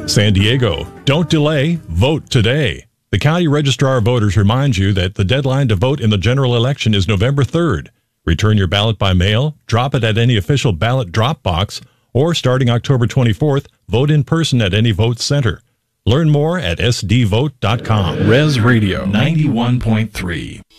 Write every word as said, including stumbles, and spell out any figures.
San Diego, don't delay, vote today. The County Registrar of Voters reminds you that the deadline to vote in the general election is November third. Return your ballot by mail, drop it at any official ballot drop box, or starting October twenty-fourth, vote in person at any vote center. Learn more at s d vote dot com. Res Radio ninety-one point three.